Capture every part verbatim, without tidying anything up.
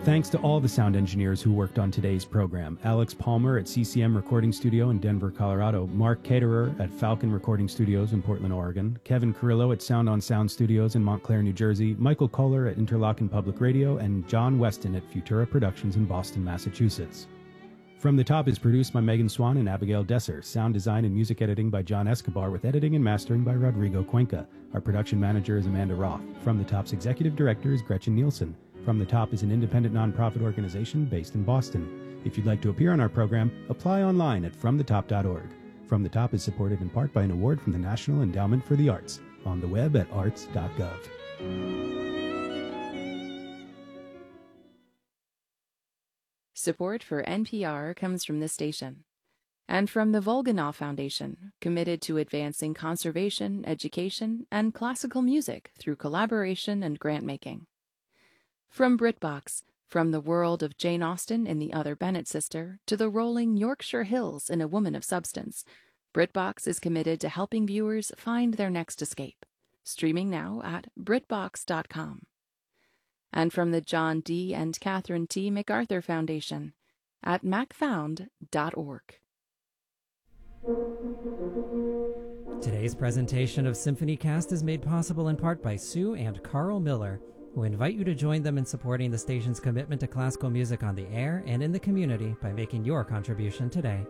thanks to all the sound engineers who worked on today's program. Alex Palmer at C C M Recording Studio in Denver, Colorado. Mark Caterer at Falcon Recording Studios in Portland, Oregon. Kevin Carrillo at Sound on Sound Studios in Montclair, New Jersey. Michael Kohler at Interlochen Public Radio. And John Weston at Futura Productions in Boston, Massachusetts. From the Top is produced by Megan Swan and Abigail Desser. Sound design and music editing by John Escobar, with editing and mastering by Rodrigo Cuenca. Our production manager is Amanda Roth. From the Top's executive director is Gretchen Nielsen. From the Top is an independent nonprofit organization based in Boston. If you'd like to appear on our program, apply online at from the top dot org. From the Top is supported in part by an award from the National Endowment for the Arts, on the web at arts dot gov. Support for N P R comes from this station and from the Volganov Foundation, committed to advancing conservation, education, and classical music through collaboration and grant-making. From BritBox, from the world of Jane Austen in The Other Bennet Sister to the rolling Yorkshire Hills in A Woman of Substance, BritBox is committed to helping viewers find their next escape. Streaming now at britbox dot com. And from the John D. and Catherine T. MacArthur Foundation at mac found dot org. Today's presentation of SymphonyCast is made possible in part by Sue and Carl Miller, who invite you to join them in supporting the station's commitment to classical music on the air and in the community by making your contribution today.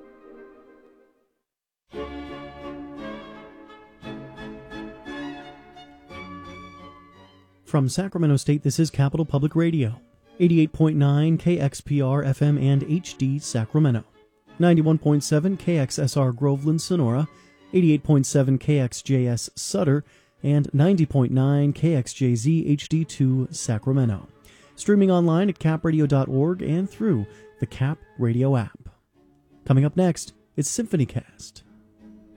From Sacramento State, this is Capital Public Radio, eighty-eight point nine K X P R F M and H D Sacramento, ninety-one point seven K X S R Groveland Sonora, eighty-eight point seven K X J S Sutter, and ninety point nine K X J Z H D two Sacramento. Streaming online at cap radio dot org and through the Cap Radio app. Coming up next, it's SymphonyCast.